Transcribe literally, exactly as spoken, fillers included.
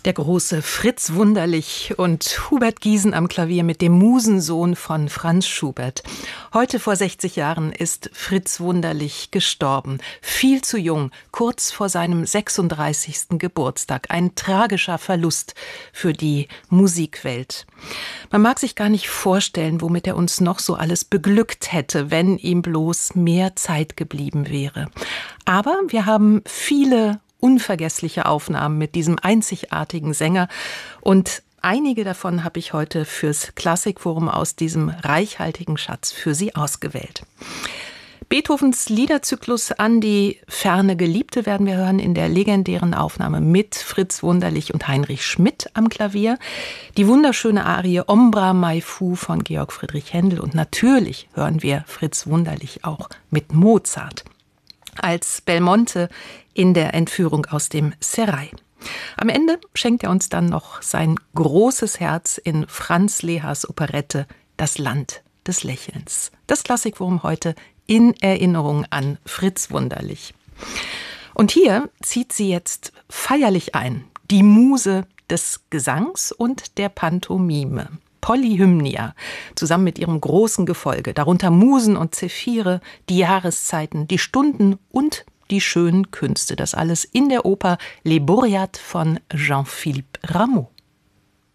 Der große Fritz Wunderlich und Hubert Giesen am Klavier mit dem Musensohn von Franz Schubert. Heute vor sechzig Jahren ist Fritz Wunderlich gestorben. Viel zu jung, kurz vor seinem sechsunddreißigsten Geburtstag. Ein tragischer Verlust für die Musikwelt. Man mag sich gar nicht vorstellen, womit er uns noch so alles beglückt hätte, wenn ihm bloß mehr Zeit geblieben wäre. Aber wir haben viele unvergessliche Aufnahmen mit diesem einzigartigen Sänger und einige davon habe ich heute fürs Klassikforum aus diesem reichhaltigen Schatz für Sie ausgewählt. Beethovens Liederzyklus An die ferne Geliebte werden wir hören in der legendären Aufnahme mit Fritz Wunderlich und Heinrich Schmidt am Klavier. Die wunderschöne Arie Ombra mai fu von Georg Friedrich Händel und natürlich hören wir Fritz Wunderlich auch mit Mozart als Belmonte in der Entführung aus dem Serail. Am Ende schenkt er uns dann noch sein großes Herz in Franz Lehars Operette Das Land des Lächelns. Das Klassikforum heute in Erinnerung an Fritz Wunderlich. Und hier zieht sie jetzt feierlich ein, die Muse des Gesangs und der Pantomime. Polyhymnia, zusammen mit ihrem großen Gefolge, darunter Musen und Zephire, die Jahreszeiten, die Stunden und die schönen Künste. Das alles in der Oper Les Bourriades von Jean-Philippe Rameau.